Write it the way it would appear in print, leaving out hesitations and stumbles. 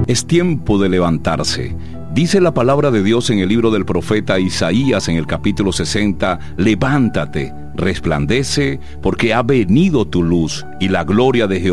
Es tiempo de levantarse. Dice la palabra de Dios en el libro del profeta Isaías en el capítulo 60, levántate, resplandece, porque ha venido tu luz y la gloria de Jehová